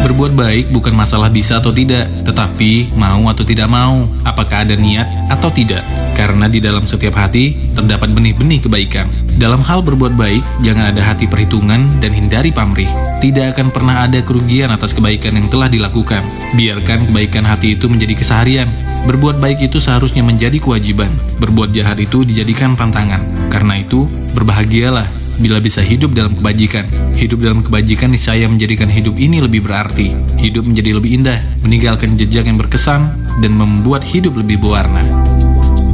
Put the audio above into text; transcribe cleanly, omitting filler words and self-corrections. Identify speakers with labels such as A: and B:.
A: Berbuat baik bukan masalah bisa atau tidak, tetapi mau atau tidak mau, apakah ada niat atau tidak. Karena di dalam setiap hati terdapat benih-benih kebaikan. Dalam hal berbuat baik, jangan ada hati perhitungan dan hindari pamrih. Tidak akan pernah ada kerugian atas kebaikan yang telah dilakukan. Biarkan kebaikan hati itu menjadi keseharian. Berbuat baik itu seharusnya menjadi kewajiban. Berbuat jahat itu dijadikan pantangan. Karena itu, berbahagialah bila bisa hidup dalam kebajikan. Hidup dalam kebajikan niscaya menjadikan hidup ini lebih berarti. Hidup menjadi lebih indah, meninggalkan jejak yang berkesan, dan membuat hidup lebih berwarna.